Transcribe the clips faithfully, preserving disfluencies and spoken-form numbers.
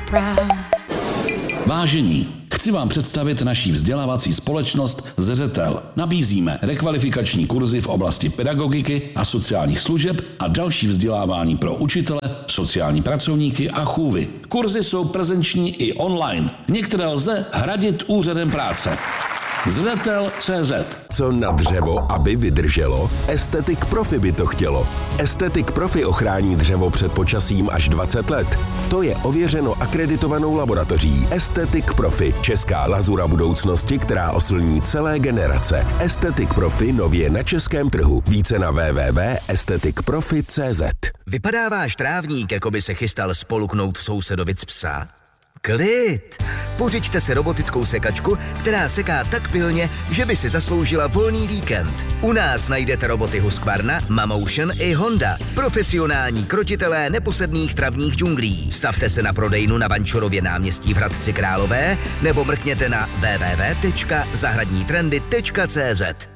Vážení, chci vám představit naší vzdělávací společnost Zřetel. Nabízíme rekvalifikační kurzy v oblasti pedagogiky a sociálních služeb a další vzdělávání pro učitele, sociální pracovníky a chůvy. Kurzy jsou prezenční i online. Některé lze hradit úřadem práce. Zřetel tečka cé zet. Co na dřevo, aby vydrželo? Aesthetic Profi by to chtělo. Aesthetic Profi ochrání dřevo před počasím až dvacet let. To je ověřeno akreditovanou laboratoří. Aesthetic Profi, česká lazura budoucnosti, která oslní celé generace. Aesthetic Profi nově na českém trhu. Více na w w w tečka aesthetic profi tečka cé zet. Vypadá váš trávník, jako by se chystal spolknout sousedovi z psa? Klid! Pořiďte si robotickou sekačku, která seká tak pilně, že by si zasloužila volný víkend. U nás najdete roboty Husqvarna, Mamotion i Honda. Profesionální krotitelé neposedných travních džunglí. Stavte se na prodejnu na Vančurově náměstí v Hradci Králové nebo mrkněte na w w w tečka zahradní trendy tečka cé zet.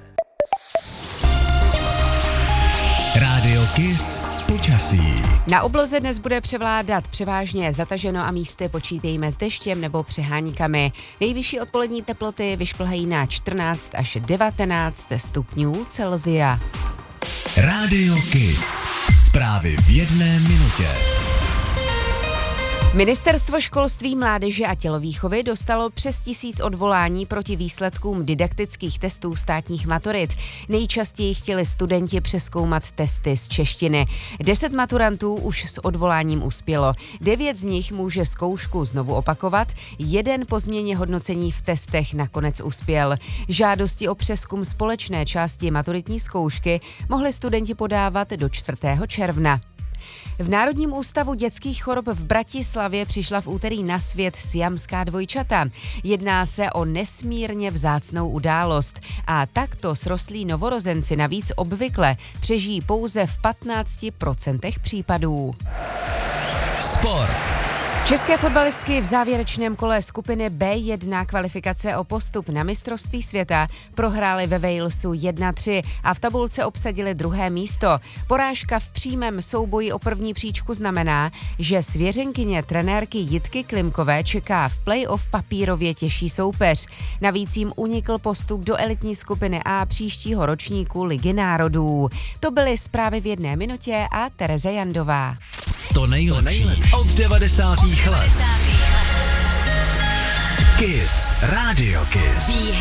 Rádio Kiss. Počasí. Na obloze dnes bude převládat převážně zataženo a místy počítejme s deštěm nebo přeháníkami. Nejvyšší odpolední teploty vyšplhají na čtrnáct až devatenáct stupňů Celsia. Rádio Kiss. Zprávy v jedné minutě. Ministerstvo školství, mládeže a tělovýchovy dostalo přes tisíc odvolání proti výsledkům didaktických testů státních maturit. Nejčastěji chtěli studenti přezkoumat testy z češtiny. Deset maturantů už s odvoláním uspělo. Devět z nich může zkoušku znovu opakovat, jeden po změně hodnocení v testech nakonec uspěl. Žádosti o přezkum společné části maturitní zkoušky mohli studenti podávat do čtvrtého června. V Národním ústavu dětských chorob v Bratislavě přišla v úterý na svět siamská dvojčata. Jedná se o nesmírně vzácnou událost a takto srostlí novorozenci navíc obvykle přežijí pouze v patnácti procentech případů. Sport. České fotbalistky v závěrečném kole skupiny bé jedna kvalifikace o postup na mistrovství světa prohrály ve Walesu jedna tři a v tabulce obsadili druhé místo. Porážka v přímém souboji o první příčku znamená, že svěřenkyně trenérky Jitky Klimkové čeká v play-off papírově těžší soupeř. Navíc jim unikl postup do elitní skupiny A příštího ročníku Ligy národů. To byly zprávy v jedné minutě a Tereza Jandová. To nejlepší od devadesátých let. Kiss. Rádio Kiss.